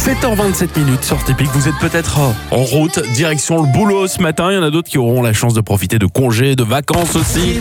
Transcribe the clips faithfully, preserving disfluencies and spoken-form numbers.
sept heures vingt-sept minutes sur Typique. Vous êtes peut-être en route, direction le boulot ce matin. Il y en a d'autres qui auront la chance de profiter de congés, de vacances aussi.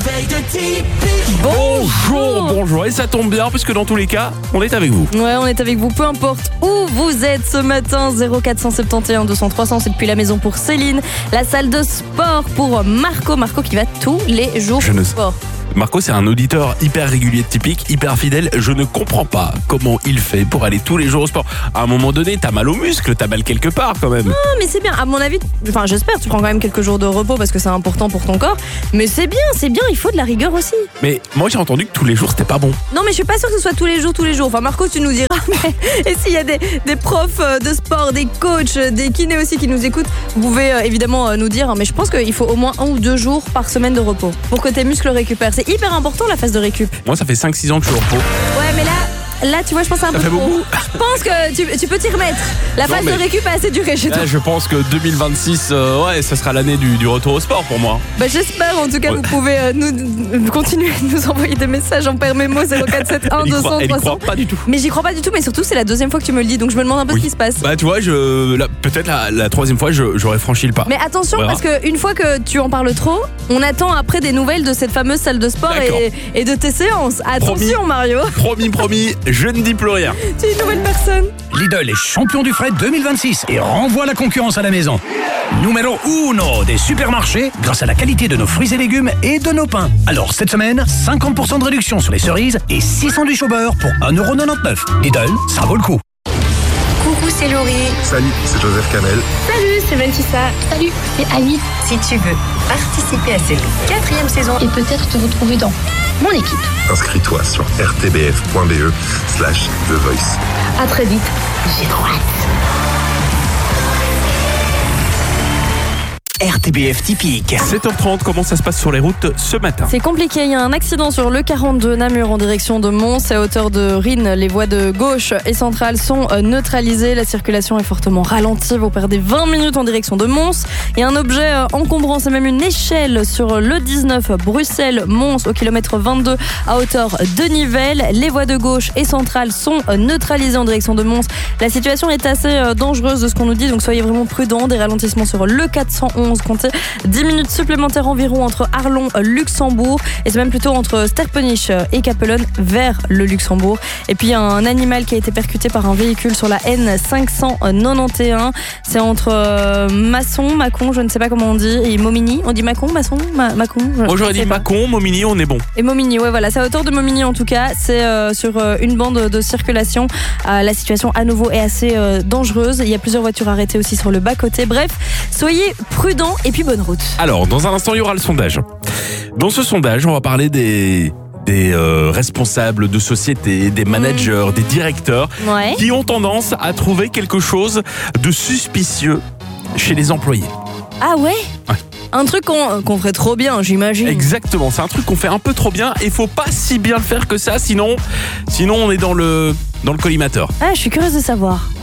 Bonjour, bonjour. Et ça tombe bien puisque dans tous les cas, on est avec vous. Ouais, on est avec vous, peu importe où vous êtes ce matin. zéro quatre cent soixante et onze deux cents trois cents, c'est depuis la maison pour Céline. La salle de sport pour Marco. Marco qui va tous les jours Je au ne- sport. Marco, c'est un auditeur hyper régulier de Typique, hyper fidèle. Je ne comprends pas comment il fait pour aller tous les jours au sport. À un moment donné, t'as mal aux muscles, t'as mal quelque part quand même. Non, mais c'est bien. À mon avis, enfin, j'espère, tu prends quand même quelques jours de repos parce que c'est important pour ton corps. Mais c'est bien, c'est bien, il faut de la rigueur aussi. Mais moi, j'ai entendu que tous les jours, c'était pas bon. Non, mais je suis pas sûre que ce soit tous les jours, tous les jours. Enfin, Marco, tu nous diras. Mais et s'il y a des, des profs euh, de sport, des coachs, euh, des kinés aussi qui nous écoutent, vous pouvez euh, évidemment euh, nous dire. Mais je pense qu'il faut au moins un ou deux jours par semaine de repos pour que tes muscles récupèrent. C'est hyper important la phase de récup. Moi, ça fait cinq six ans que je suis au repos. Ouais, mais là. Là, tu vois, je pense que c'est un Ça peu fait trop. beaucoup. Je pense que tu, tu peux t'y remettre. La Non, phase mais- de récup a assez duré chez toi. Là, je pense que deux mille vingt-six, euh, ouais, ça sera l'année du, du retour au sport pour moi. Bah, j'espère, en tout cas, Ouais. vous pouvez euh, nous, nous- continuer de nous envoyer des messages en père mémo zéro quatre sept un Elle y deux croit, cents elle y trois croit cents. pas du tout. Mais j'y crois pas du tout, mais surtout, c'est la deuxième fois que tu me le dis, donc je me demande un peu Oui. ce qui se passe. Bah, tu vois, je, là, peut-être la, la troisième fois, je- j'aurais franchi le pas. Mais attention, On verra. parce qu'une fois que tu en parles trop, on attend après des nouvelles de cette fameuse salle de sport D'accord. et, et de tes séances. Attention, Mario, Promis, promis, je ne dis plus rien. tu es une nouvelle personne. Lidl est champion du fret deux mille vingt-six et renvoie la concurrence à la maison. Numéro uno des supermarchés grâce à la qualité de nos fruits et légumes et de nos pains. Alors cette semaine, cinquante pour cent de réduction sur les cerises et six sandwichs au beurre pour un euro quatre-vingt-dix-neuf. Lidl, ça vaut le coup. Coucou, c'est Laurie. Salut, c'est Joseph Kamel. Salut, c'est Vanessa. Salut, c'est Alice. Si tu veux participer à cette quatrième saison et peut-être te retrouver dans mon équipe. Inscris-toi sur rtbf.be slash The Voice. À très vite. J'ai trop hâte. R T B F typique. sept heures trente, comment ça se passe sur les routes ce matin? C'est compliqué, il y a un accident sur le quarante-deux Namur en direction de Mons. À hauteur de Rhine, les voies de gauche et centrale sont euh, neutralisées. La circulation est fortement ralentie. Vous perdez vingt minutes en direction de Mons. Il y a un objet euh, encombrant, c'est même une échelle sur le dix-neuf Bruxelles-Mons au kilomètre vingt-deux à hauteur de Nivelles. Les voies de gauche et centrale sont euh, neutralisées en direction de Mons. La situation est assez euh, dangereuse de ce qu'on nous dit, donc soyez vraiment prudents. Des ralentissements sur le quatre cent onze. Comptez dix minutes supplémentaires environ entre Arlon, Luxembourg, et c'est même plutôt entre Sterpenich et Capellen vers le Luxembourg. Et puis il y a un animal qui a été percuté par un véhicule sur la N cinq cent quatre-vingt-onze. C'est entre euh, Masson, Mâcon, je ne sais pas comment on dit, et Momigny. On dit Mâcon, Masson, Ma- Mâcon. je- Moi, j'aurais je sais dit pas. Mâcon, Momigny, on est bon. Et Momigny, ouais, voilà, c'est à hauteur de Momigny en tout cas. C'est euh, sur euh, une bande de circulation. Euh, la situation à nouveau est assez euh, dangereuse. Il y a plusieurs voitures arrêtées aussi sur le bas-côté. Bref, soyez prudents et puis bonne route. Alors, dans un instant, il y aura le sondage. Dans ce sondage, on va parler des, des euh, responsables de société, des managers, des directeurs Ouais. qui ont tendance à trouver quelque chose de suspicieux chez les employés. Ah ouais, Ouais. Un truc qu'on qu'on ferait trop bien, j'imagine. Exactement, c'est un truc qu'on fait un peu trop bien et faut pas si bien le faire que ça, sinon, sinon on est dans le, dans le collimateur. Ah, je suis curieuse de savoir.